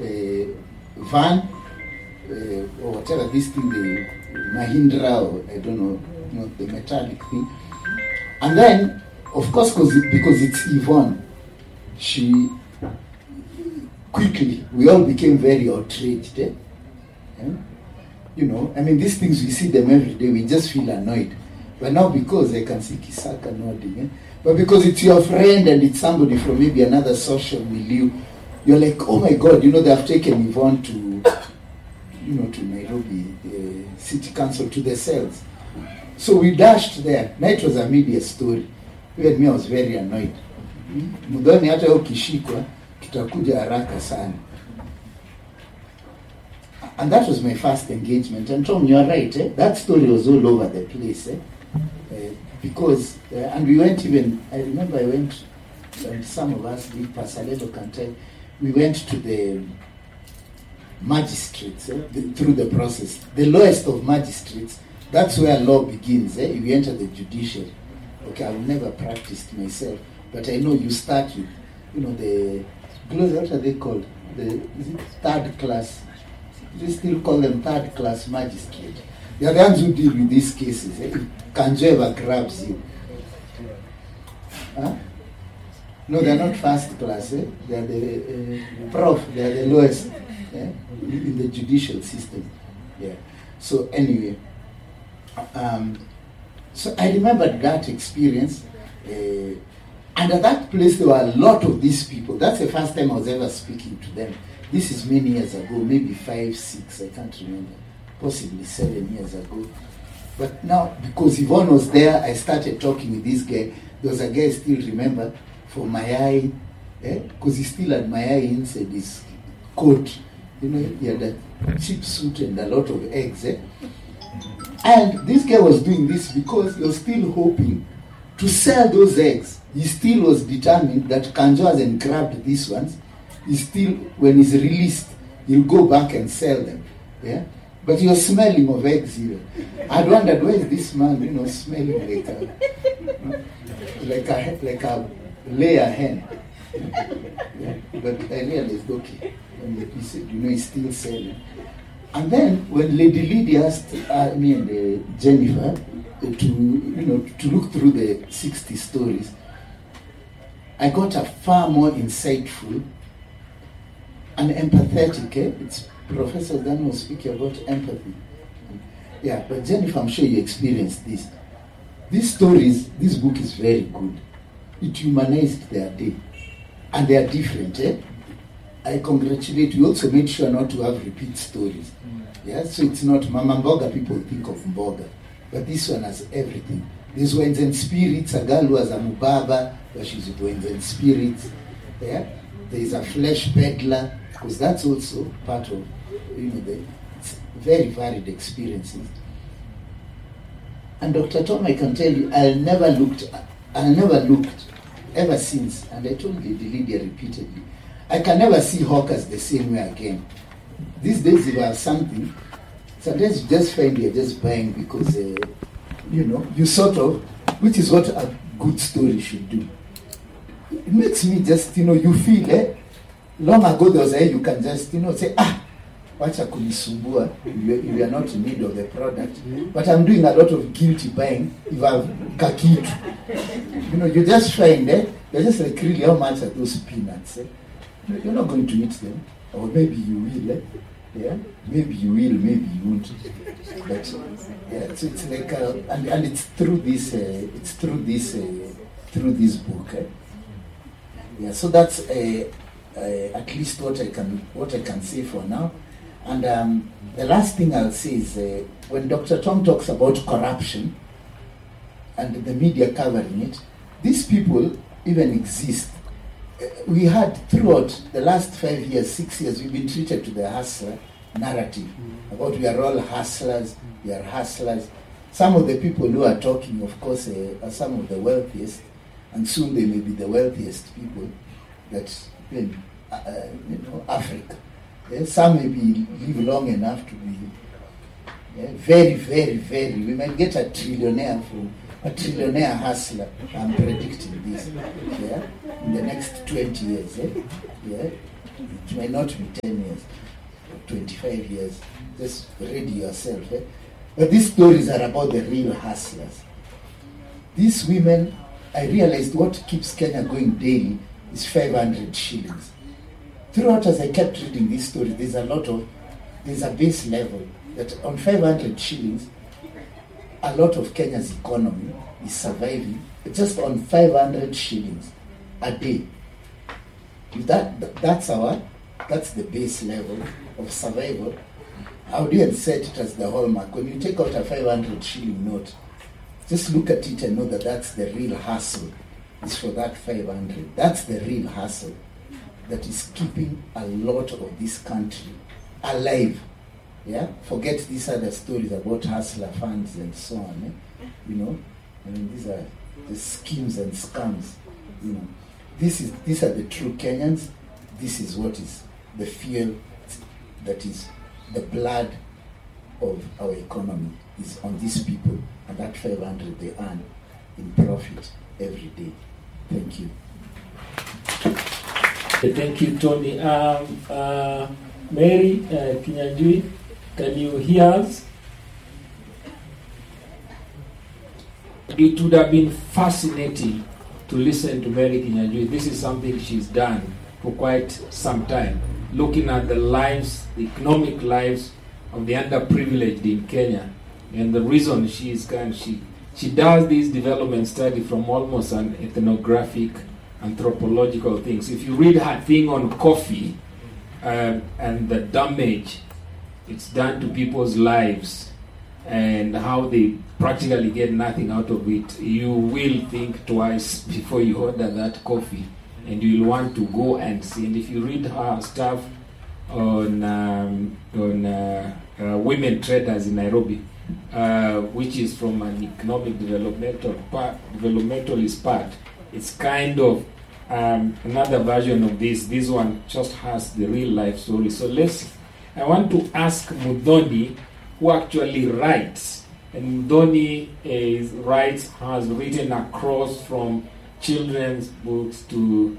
van or whatever this thing, the Mahindra, or I don't know, the metallic thing. And then, of course, because it's Yvonne, she quickly, we all became very outraged. These things, we see them every day, we just feel annoyed. But now because I can see Kisaka nodding, but because it's your friend and it's somebody from maybe another social milieu, you're like, oh my God, they have taken Yvonne to Nairobi City Council, to the cells. So we dashed there. Now it was a media story. Even me, I was very annoyed. Mudhoni hata ukishikwa tutakuja haraka sana. And that was my first engagement. And Tom, you are right. That story was all over the place. Because, and we went even, I remember I went, and some of us, Pasaledo can tell, we went to the magistrates through the process. The lowest of magistrates, that's where law begins. If you enter the judiciary. Okay, I've never practiced myself, but I know you start with, what are they called? Is it third class? They still call them third class magistrate. They are the ones who deal with these cases. If Kanjo ever grabs you. Huh? No, they're not first class. They are the prof. They are the lowest in the judicial system. Yeah. So anyway, so I remember that experience. And at that place, there were a lot of these people. That's the first time I was ever speaking to them. This is many years ago, maybe 5, 6, I can't remember. Possibly 7 years ago. But now, because Yvonne was there, I started talking with this guy. There was a guy I still remember from Mayai, because he still had Mayai inside his coat. He had a cheap suit and a lot of eggs. And this guy was doing this because he was still hoping to sell those eggs. He still was determined that Kanjo hasn't grabbed these ones. He still, when he's released, he'll go back and sell them. Yeah? But he was smelling of eggs here. I'd wondered, where is this man, smelling like a layer hen. Yeah? But I realized, okay, and he said, he's still selling. And then when Lady Lydia asked me and Jennifer to look through the 60 stories, I got a far more insightful and empathetic. It's Professor Dan was speaking about empathy. Yeah, but Jennifer, I'm sure you experienced this. These stories, this book is very good. It humanized their day. And they are different. I congratulate you. Also made sure not to have repeat stories. Yeah, so it's not Mama Mboga, people think of Mboga. But this one has everything. There's Winds and Spirits, a girl who has a Mubaba, but she's with Winds and Spirits. Yeah? There's a flesh peddler, because that's also part of, the very varied experiences. And Dr. Tom, I can tell you, I never looked ever since, and I told Lady Lydia repeatedly, I can never see hawkers the same way again. These days, if I have something, sometimes you just find you're just buying because, you sort of, which is what a good story should do. It makes me just, you feel, long ago there was a you can just, say, wacha kunisumbua, you are not in need of the product. But I'm doing a lot of guilty buying if I have kakitu. You just find, you're just like, really, how much are those peanuts? You're not going to eat them. Or maybe you will, yeah? Maybe you will, maybe you won't. But, yeah, so it's like, and it's through this, through this book. Yeah, so that's at least what I can say for now. And the last thing I'll say is when Dr. Tom talks about corruption and the media covering it, these people even exist. We had throughout the last 5 years, 6 years, we've been treated to the hustler narrative about we are all hustlers, we are hustlers. Some of the people who are talking, of course, are some of the wealthiest, and soon they may be the wealthiest people that in Africa. Some maybe live long enough to be very, very, very. We might get a trillionaire hustler. I'm predicting this. In the next 20 years. It may not be 10 years, 25 years. Just ready yourself. But these stories are about the real hustlers. These women, I realized what keeps Kenya going daily is 500 shillings. Throughout, as I kept reading these stories, there's a base level that on 500 shillings, a lot of Kenya's economy is surviving just on 500 shillings a day. That's the base level of survival. I would even set it as the hallmark. When you take out a 500 shilling note, just look at it and know that that's the real hustle. It's for that 500. That's the real hustle that is keeping a lot of this country alive. Yeah, forget these other stories about hustler funds and so on. These are the schemes and scams. These are the true Kenyans. This is what is the fuel, that is the blood of our economy is on these people, and that 500 they earn in profit every day. Thank you. Thank you, Tony. Mary Kinyanjui, can you hear us? It would have been fascinating to listen to Mary Kinyanjui. This is something she's done for quite some time, looking at the lives, the economic lives of the underprivileged in Kenya. And the reason she does this development study from almost an ethnographic, anthropological things. If you read her thing on coffee and the damage it's done to people's lives and how they practically get nothing out of it, you will think twice before you order that coffee, and you'll want to go and see. And if you read her stuff on women traders in Nairobi, which is from an economic developmentalist part, it's kind of another version of this. This one just has the real life story. So I want to ask Muthoni, who actually writes, and Muthoni has written across from children's books to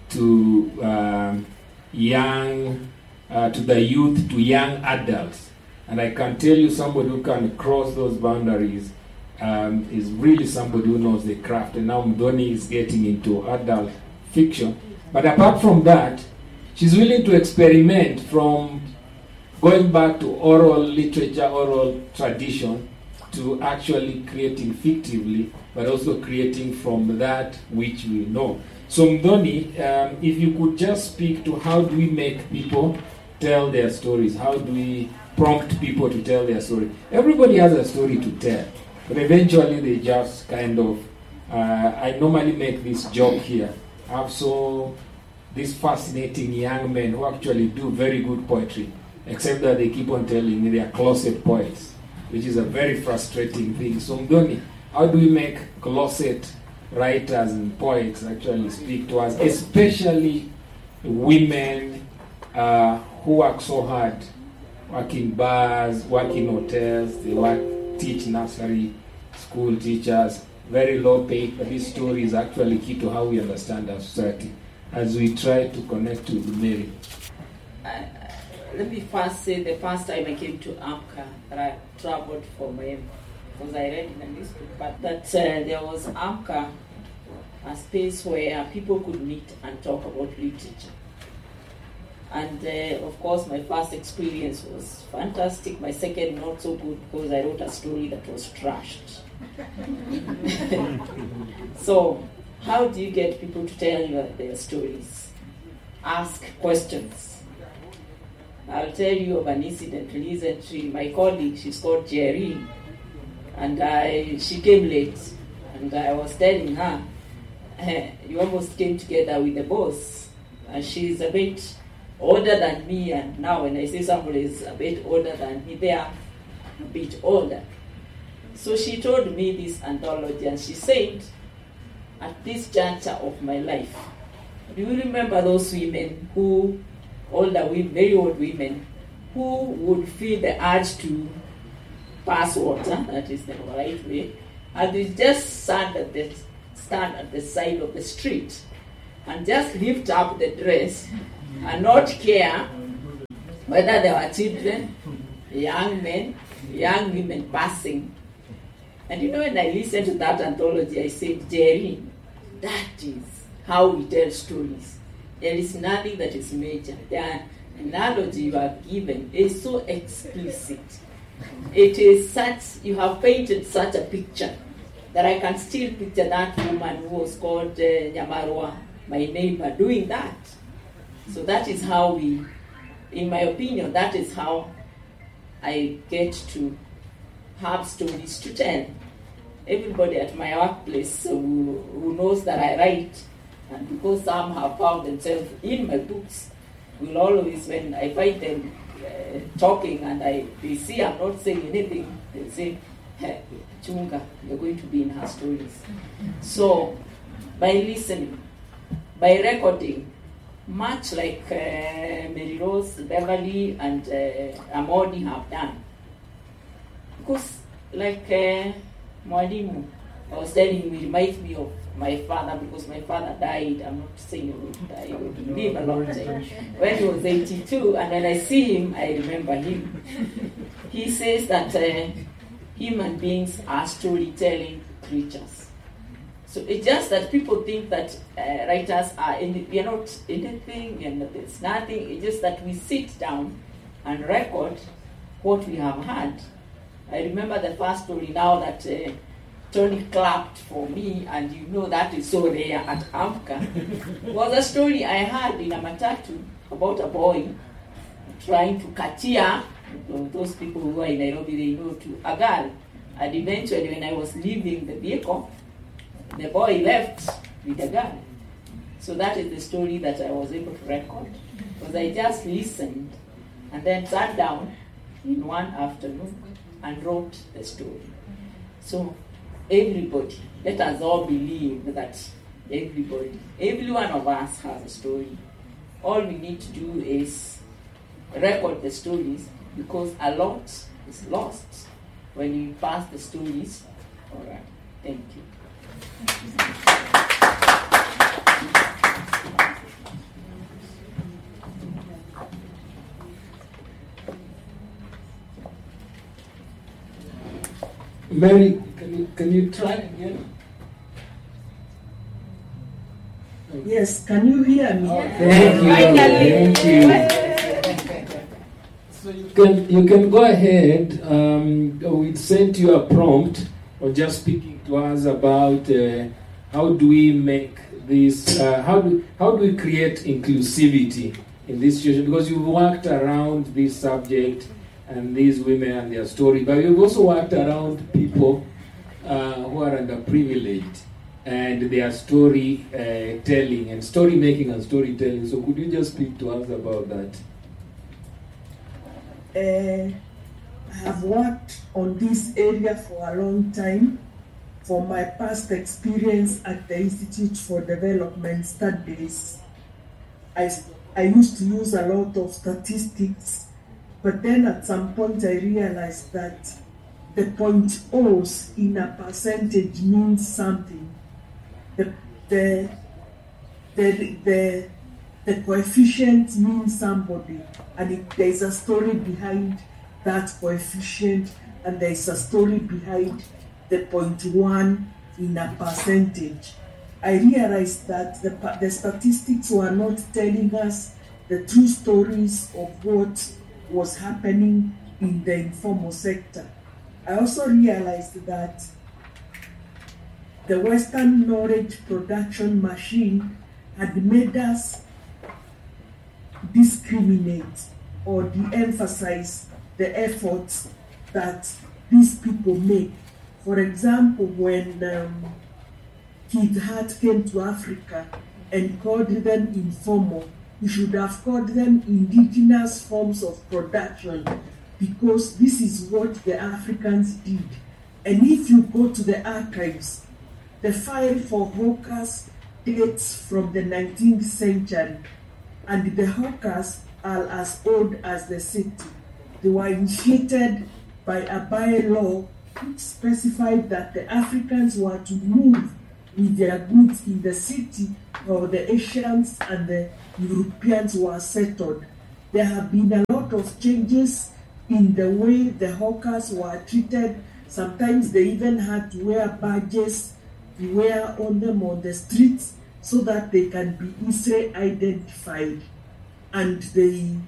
young, to the youth, to young adults. And I can tell you, somebody who can cross those boundaries is really somebody who knows the craft. And now Muthoni is getting into adult fiction. But apart from that, she's willing to experiment from going back to oral literature, oral tradition, to actually creating fictively, but also creating from that which we know. So Muthoni, if you could just speak to how do we make people tell their stories? How do we prompt people to tell their story? Everybody has a story to tell, but eventually they just kind of, I normally make this joke here. I have these fascinating young men who actually do very good poetry, except that they keep on telling me they are closet poets, which is a very frustrating thing. So Muthoni, how do we make closet writers and poets actually speak to us, especially women who work so hard, work in bars, work in hotels, they teach nursery school teachers, very low pay, but this story is actually key to how we understand our society as we try to connect with Mary. Let me first say the first time I came to AMCA that I traveled for my, because I read in a newspaper that there was AMCA, a space where people could meet and talk about literature. And of course my first experience was fantastic, my second not so good because I wrote a story that was trashed. So how do you get people to tell you their stories? Ask questions. I'll tell you of an incident recently. My colleague, she's called Jerry, and she came late, and I was telling her, you almost came together with the boss, and she's a bit older than me, and now when I say somebody is a bit older than me, they are a bit older. So she told me this anthology, and she said, at this juncture of my life, do you remember those women who, very old women, who would feel the urge to pass water, that is the right way, and they just stand at the side of the street and just lift up the dress and not care whether there were children, young men, young women passing. And you know, when I listened to that anthology, I said, Jerry, that is how we tell stories. There is nothing that is major. The analogy you have given is so explicit. It is such, you have painted such a picture that I can still picture that woman who was called Nyamarwa, my neighbor, doing that. So that is how we, in my opinion, that is how I get to have stories to tell. Everybody at my workplace who knows that I write, and because some have found themselves in my books, will always, when I find them talking and they see I'm not saying anything, they say, hey, Chunga, you're going to be in her stories. So, by listening, by recording, much like Mary Rose, Beverly, and Amodi have done. Because, like Mwalimu, I was telling you, it reminds me of my father, because my father died. I'm not saying he would die, he would live a long time. When he was 82, and when I see him, I remember him. He says that human beings are storytelling creatures. So it's just that people think that writers are, we are not anything, and there's nothing. It's just that we sit down and record what we have had. I remember the first story now that Tony clapped for me, and you know that is so rare at Amka, was a story I had in a matatu about a boy trying to katia, those people who are in Nairobi, they know, to a girl. And eventually, when I was leaving the vehicle, the boy left with the girl. So that is the story that I was able to record, because I just listened and then sat down in one afternoon and wrote the story. So everybody, let us all believe that every one of us has a story. All we need to do is record the stories, because a lot is lost when you pass the stories. All right, thank you. Mary, can you try again? Yes, can you hear me? Thank you. So you can go ahead. We sent you a prompt, or just speaking to us about how do we make this, how do we create inclusivity in this situation, because you've worked around this subject and these women and their story, but we've also worked around people who are underprivileged and their story telling and story making and storytelling. So could you just speak to us about that? I have worked on this area for a long time. From my past experience at the Institute for Development Studies, I used to use a lot of statistics. But then at some point I realized that the point O's in a percentage means something. The coefficient means somebody, and there is a story behind that coefficient, and there is a story behind the 0.1 in a percentage. I realized that the statistics were not telling us the true stories of what was happening in the informal sector. I also realized that the Western knowledge production machine had made us discriminate or de-emphasize the efforts that these people make. For example, when Keith Hart came to Africa and called them informal, we should have called them indigenous forms of production, because this is what the Africans did. And if you go to the archives, the file for hawkers dates from the 19th century, and the hawkers are as old as the city. They were initiated by a bylaw which specified that the Africans were to move with their goods in the city or the Asians and the Europeans were settled, there have been a lot of changes in the way the hawkers were treated. Sometimes they even had to wear badges to wear on them on the streets so that they can be easily identified. And there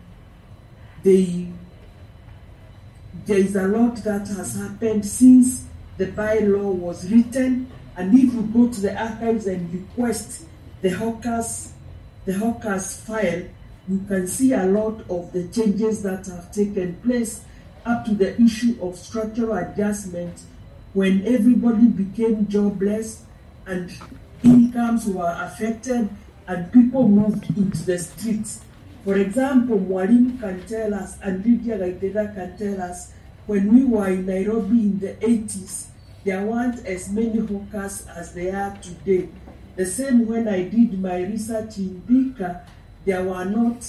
is a lot that has happened since the bylaw was written. And if you go to the archives and request the hawkers file, you can see a lot of the changes that have taken place up to the issue of structural adjustment when everybody became jobless and incomes were affected and people moved into the streets. For example, Mwalimu can tell us and Lydia Gaitera can tell us, when we were in Nairobi in the 80s, there weren't as many hawkers as there are today. The same when I did my research in Thika, there were no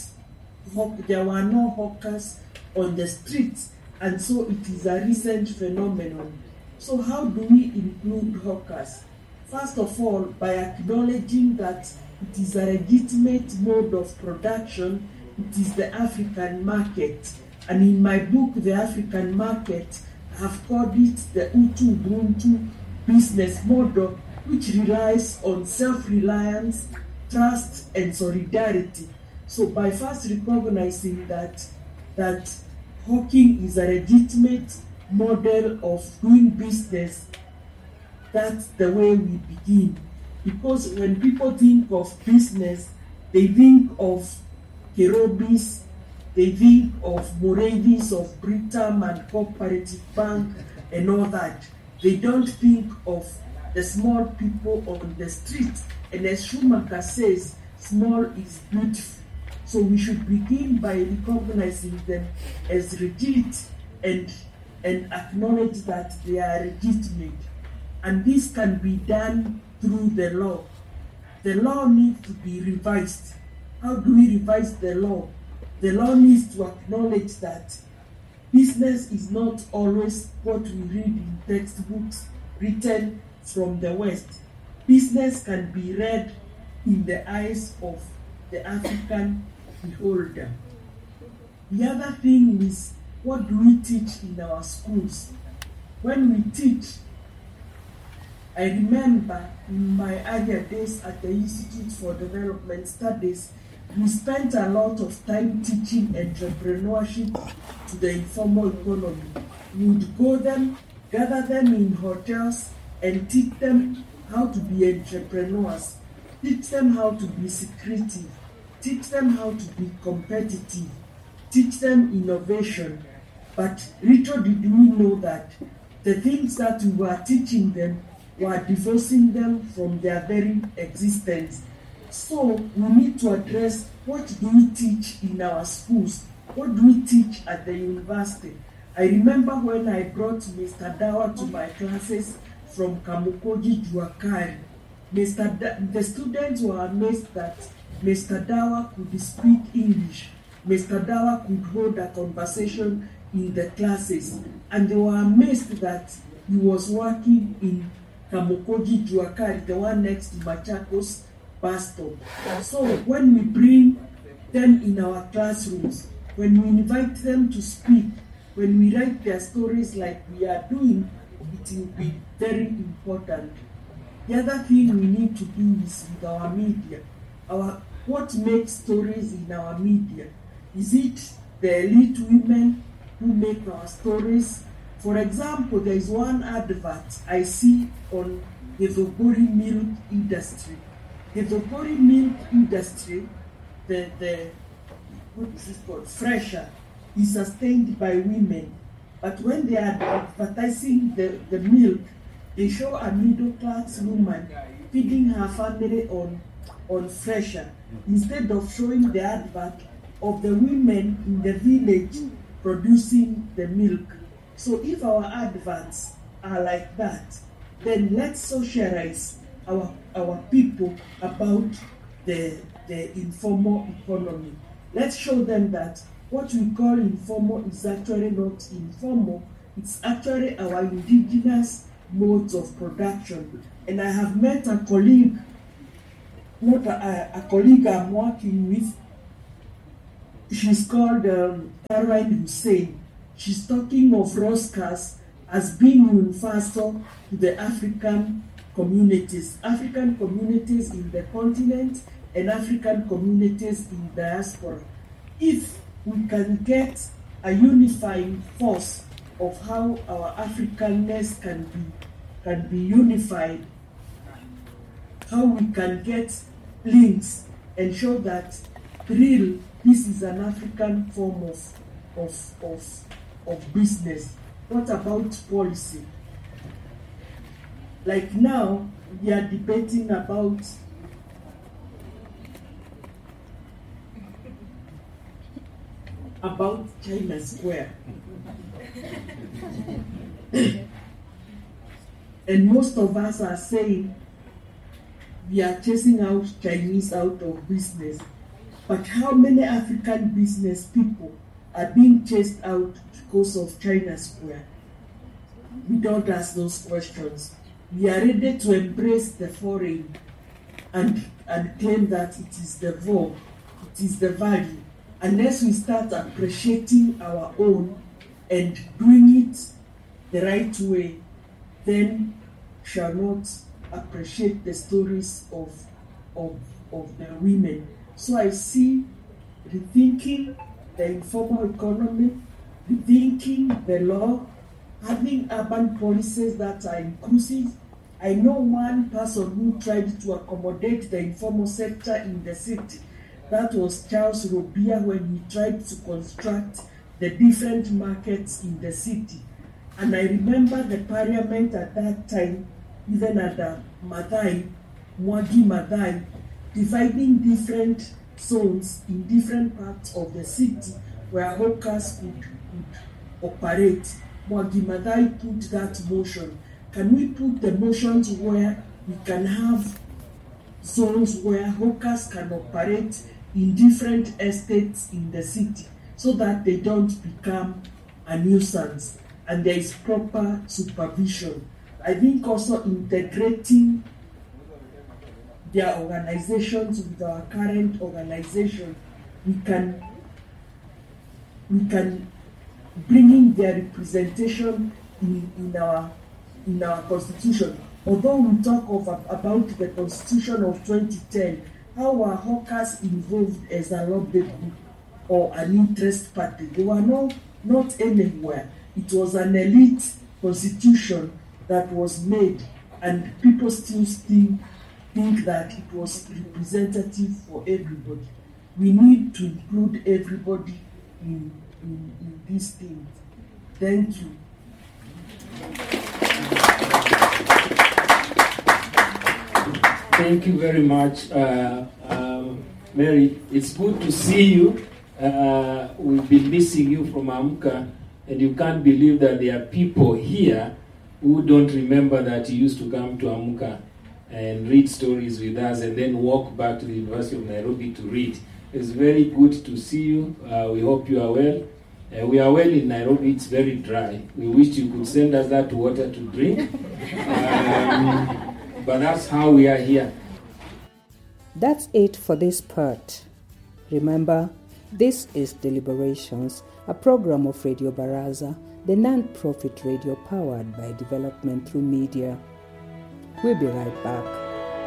hawkers on the streets, and so it is a recent phenomenon. So how do we include hawkers? First of all, by acknowledging that it is a legitimate mode of production, it is the African market. And in my book, The African Market, I have called it the Utu Ubuntu business model, which relies on self-reliance, trust, and solidarity. So by first recognizing that hawking is a legitimate model of doing business, that's the way we begin. Because when people think of business, they think of Kerobis, they think of Moravis, of Britam and Cooperative Bank and all that. They don't think of the small people on the street. And as Schumacher says, small is beautiful. So we should begin by recognizing them as legit and acknowledge that they are legitimate. And this can be done through the law. The law needs to be revised. How do we revise the law? The law needs to acknowledge that business is not always what we read in textbooks written from the West. Business can be read in the eyes of the African beholder. The other thing is, what do we teach in our schools? When we teach, I remember in my earlier days at the Institute for Development Studies, we spent a lot of time teaching entrepreneurship to the informal economy. We would gather them in hotels and teach them how to be entrepreneurs, teach them how to be secretive, teach them how to be competitive, teach them innovation. But little did we know that the things that we were teaching them were divorcing them from their very existence. So we need to address, what do we teach in our schools? What do we teach at the university? I remember when I brought Mr. Dawa to my classes from Kamukoji Juakari. The students were amazed that Mr. Dawa could speak English. Mr. Dawa could hold a conversation in the classes. And they were amazed that he was working in Kamukoji Juakari, the one next to Machakos bus stop. So when we bring them in our classrooms, when we invite them to speak, when we write their stories like we are doing, it will be very important. The other thing we need to do is with our media. What makes stories in our media? Is it the elite women who make our stories? For example, there is one advert I see on the Vogori milk industry. The Vogori milk industry, what is it called? Fresher, is sustained by women. But when they are advertising the milk, they show a middle-class woman feeding her family on Fresher, instead of showing the advert of the women in the village producing the milk. So if our adverts are like that, then let's socialize our people about the informal economy. Let's show them that what we call informal is actually not informal. It's actually our indigenous modes of production. And I have met a colleague not a colleague I'm working with. She's called Caroline Hussein. She's talking of Roscas as being universal to the African communities in the continent and African communities in diaspora. If we can get a unifying force of how our Africanness can be unified, how we can get links and show that this is an African form of business. What about policy? Like now, we are debating about China Square. And most of us are saying we are chasing out Chinese out of business. But how many African business people are being chased out because of China Square? We don't ask those questions. We are ready to embrace the foreign and claim that it is the vogue, it is the value. Unless we start appreciating our own and doing it the right way, then shall not appreciate the stories of the women. So I see rethinking the informal economy, rethinking the law, having urban policies that are inclusive. I know one person who tried to accommodate the informal sector in the city. That was Charles Robia when he tried to construct the different markets in the city. And I remember the parliament at that time, even at the Mwagi Madai, dividing different zones in different parts of the city where hawkers could operate. Mwagi Madai put that motion. Can we put the motions where we can have zones where hawkers can operate in different estates in the city so that they don't become a nuisance and there is proper supervision? I think also integrating their organizations with our current organization, we can bring in their representation in our constitution. Although we talk about the constitution of 2010, how were hawkers involved as a lobby group or an interest party? They were not anywhere. It was an elite constitution that was made, and people still think that it was representative for everybody. We need to include everybody in these things. Thank you. Thank you very much, Mary. It's good to see you. We've been missing you from Amka, and you can't believe that there are people here who don't remember that you used to come to Amka and read stories with us and then walk back to the University of Nairobi to read. It's very good to see you. We hope you are well. We are well in Nairobi. It's very dry. We wish you could send us that water to drink. But that's how we are here. That's it for this part. Remember, this is Deliberations, a program of Radio Baraza, the non-profit radio powered by development through media. We'll be right back.